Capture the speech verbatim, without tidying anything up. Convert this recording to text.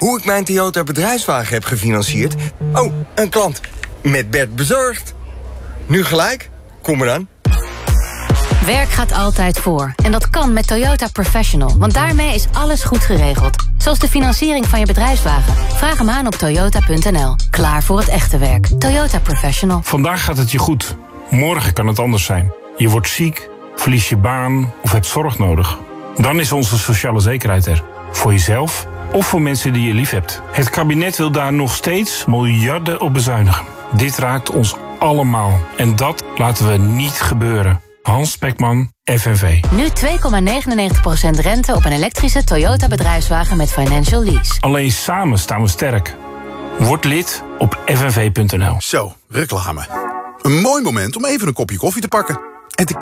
hoe ik mijn Toyota bedrijfswagen heb gefinancierd. Oh, een klant. Met Bert bezorgd. Nu gelijk? Kom maar aan. Werk gaat altijd voor. En dat kan met Toyota Professional. Want daarmee is alles goed geregeld. Zoals de financiering van je bedrijfswagen. Vraag hem aan op toyota punt n l. Klaar voor het echte werk. Toyota Professional. Vandaag gaat het je goed. Morgen kan het anders zijn. Je wordt ziek, verlies je baan of hebt zorg nodig. Dan is onze sociale zekerheid er. Voor jezelf of voor mensen die je lief hebt. Het kabinet wil daar nog steeds miljarden op bezuinigen. Dit raakt ons allemaal. En dat laten we niet gebeuren. Hans Spekman, F N V. Nu twee komma negenennegentig procent rente op een elektrische Toyota bedrijfswagen met financial lease. Alleen samen staan we sterk. Word lid op f n v punt n l. Zo, reclame. Een mooi moment om even een kopje koffie te pakken.